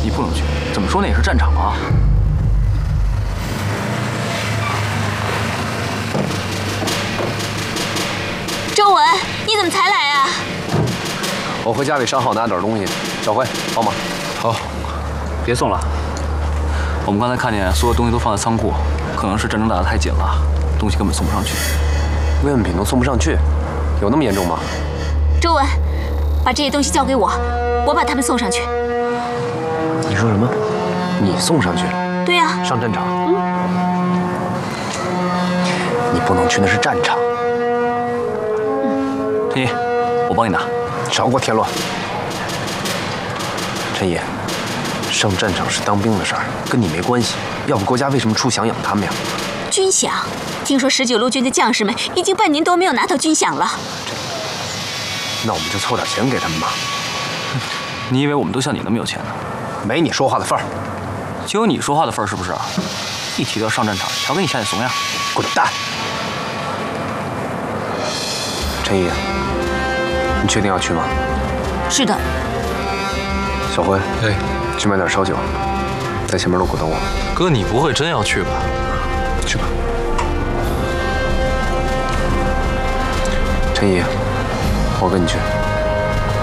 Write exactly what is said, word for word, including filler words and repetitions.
你不能去，怎么说那也是战场啊。 周文，你怎么才来啊？ 我回家给商号拿点东西。小辉，帮忙。 好，别送了。我们刚才看见所有东西都放在仓库，可能是战争打得太紧了，东西根本送不上去。 慰问品都送不上去，有那么严重吗？ 周文，把这些东西交给我，我把他们送上去。 你说什么？你送上去？ 对呀、啊。 上战场？ 嗯。 你不能去，那是战场。 陈毅，我帮你拿。 少给我添乱。陈毅，上战场是当兵的事儿，跟你没关系。要不国家为什么出饷养他们呀？ 军饷？听说十九路军的将士们已经半年多没有拿到军饷了。 那我们就凑点钱给他们吧。 你以为我们都像你那么有钱呢？ 没你说话的份儿。 就有你说话的份儿，是不是？一提到上战场，瞧给你吓得怂样。 滚蛋！陈毅，你确定要去吗？ 是的。 小辉，哎，去买点烧酒，在前面路口等我。 哥，你不会真要去吧？ 去吧。陈毅，我跟你去。